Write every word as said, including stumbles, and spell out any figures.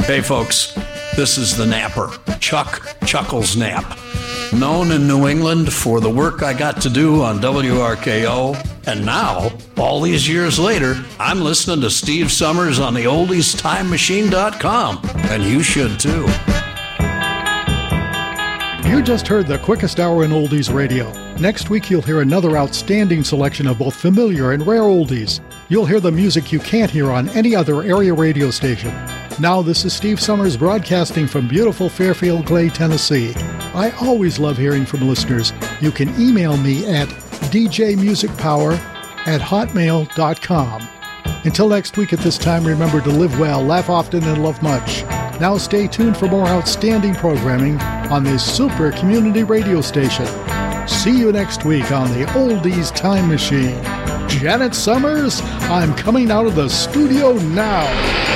Hey, folks, this is the Napper, Chuck Chuckles Knapp, known in New England for the work I got to do on W R K O. And now, all these years later, I'm listening to Steve Summers on the oldies time machine dot com. And you should, too. You just heard the quickest hour in oldies radio. Next week, you'll hear another outstanding selection of both familiar and rare oldies. You'll hear the music you can't hear on any other area radio station. Now, this is Steve Summers broadcasting from beautiful Fairfield Clay, Tennessee. I always love hearing from listeners. You can email me at d j music power at hotmail dot com. Until next week at this time, remember to live well, laugh often, and love much. Now stay tuned for more outstanding programming on this super community radio station. See you next week on the Oldies Time Machine. Janet Summers, I'm coming out of the studio now.